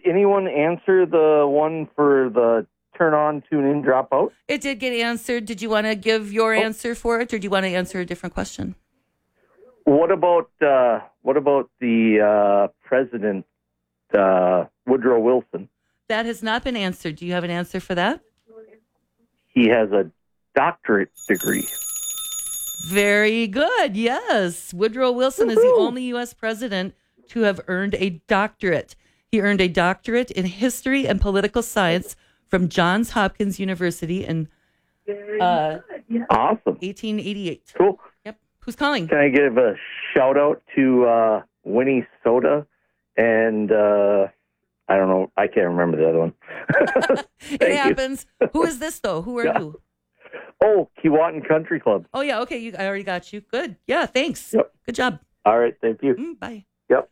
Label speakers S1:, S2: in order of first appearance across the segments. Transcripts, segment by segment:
S1: anyone answer the one for the turn on, tune in, drop out?
S2: It did get answered. Did you want to give your answer for it, or do you want to answer a different question?
S1: What about the president, Woodrow Wilson?
S2: That has not been answered. Do you have an answer for that?
S1: He has a doctorate degree.
S2: Very good. Yes. Woodrow Wilson is the only U.S. president to have earned a doctorate. He earned a doctorate in history and political science from Johns Hopkins University in
S1: Awesome.
S2: 1888.
S1: Cool.
S2: Yep. Who's calling?
S1: Can I give a shout out to Winnie Soda and I don't know. I can't remember the other one.
S2: It happens. Who is this, though? Who are you?
S1: Oh, Keewatin Country Club.
S2: Oh, yeah. Okay. I already got you. Good. Yeah. Thanks.
S1: Yep.
S2: Good job.
S1: All right. Thank you.
S2: Bye.
S1: Yep.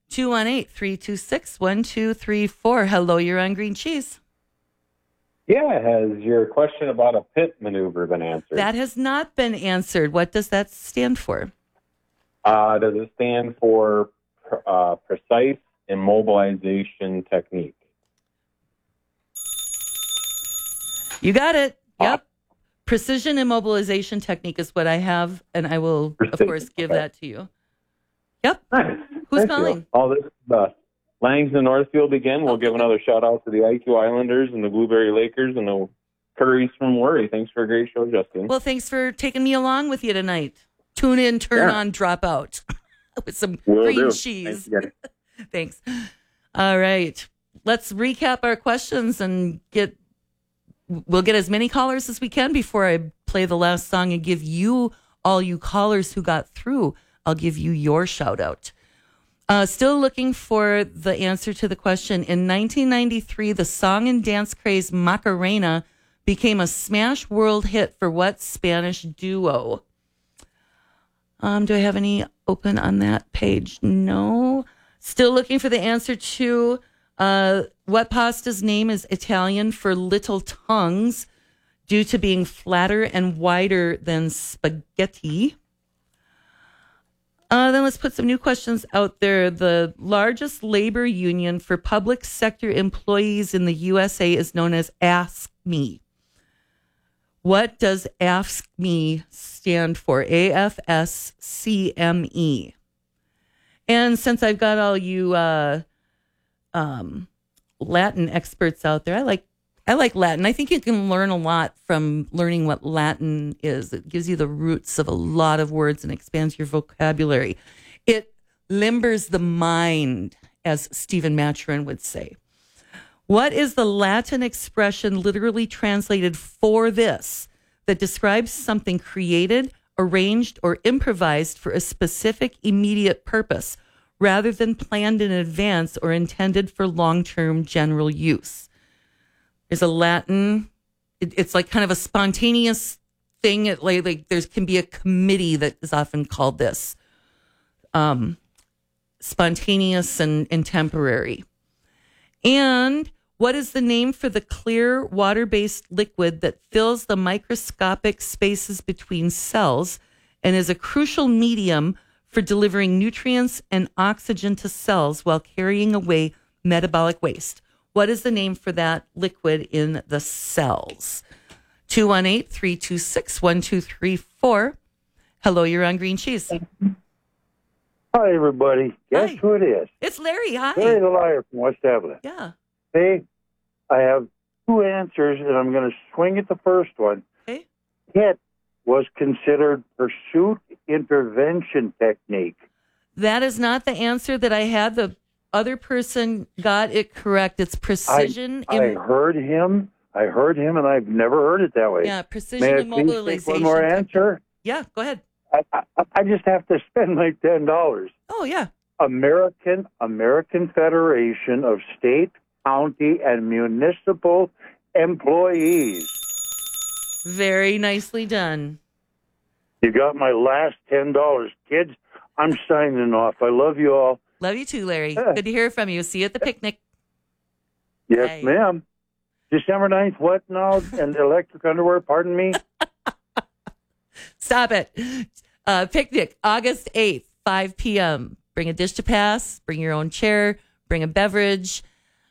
S2: 218-326-1234. Hello, you're on Green Cheese.
S3: Yeah, has your question about a pit maneuver been answered?
S2: That has not been answered. What does that stand for?
S3: Does it stand for precise immobilization technique?
S2: You got it. Yep. Precision immobilization technique is what I have, and I will, of course, give that to you. Yep.
S3: Nice.
S2: Who's
S3: Thank
S2: calling?
S3: You. All this Langston Northfield again. We'll give another shout out to the IQ Islanders and the Blueberry Lakers and the Curries from Worry. Thanks for a great show, Justin.
S2: Well, thanks for taking me along with you tonight. Tune in, turn on, drop out with some green cheese. Thanks. All right. Let's recap our questions and we'll get as many callers as we can before I play the last song and give you, all you callers who got through, I'll give you your shout out. Still looking for the answer to the question. In 1993, the song and dance craze Macarena became a smash world hit for what Spanish duo? Do I have any open on that page? No. Still looking for the answer to what pasta's name is Italian for little tongues due to being flatter and wider than spaghetti. Then let's put some new questions out there. The largest labor union for public sector employees in the USA is known as AFSCME. What does AFSCME stand for? AFSCME. And since I've got all you Latin experts out there, I like Latin. I think you can learn a lot from learning what Latin is. It gives you the roots of a lot of words and expands your vocabulary. It limbers the mind, as Stephen Maturin would say. What is the Latin expression literally translated for this that describes something created, arranged, or improvised for a specific immediate purpose rather than planned in advance or intended for long-term general use? There's a Latin, it's like kind of a spontaneous thing. Like there can be a committee that is often called this. Spontaneous and temporary. And what is the name for the clear water-based liquid that fills the microscopic spaces between cells and is a crucial medium for delivering nutrients and oxygen to cells while carrying away metabolic waste? What is the name for that liquid in the cells? 218-326-1234. Hello, you're on Green Cheese.
S4: Hi, everybody. Guess who it is?
S2: It's Larry. Hi.
S4: Larry the Liar from West Evelyn.
S2: Yeah.
S4: Hey, I have two answers, and I'm going to swing at the first one.
S2: Okay.
S4: It was considered pursuit intervention technique.
S2: That is not the answer that I had. The other person got it correct. It's precision.
S4: I heard him, and I've never heard it that way.
S2: Yeah, precision
S4: May I
S2: immobilization.
S4: please take one more answer?
S2: Yeah, go ahead.
S4: I just have to spend like $10.
S2: Oh, yeah.
S4: American Federation of State, County, and Municipal Employees.
S2: Very nicely done.
S4: You got my last $10. Kids, I'm signing off. I love you all.
S2: Love you too, Larry. Good to hear from you. See you at the picnic.
S4: Yes, ma'am. December 9th, what now? And electric underwear, pardon me?
S2: Stop it. Picnic, August 8th, 5 p.m. Bring a dish to pass, bring your own chair, bring a beverage.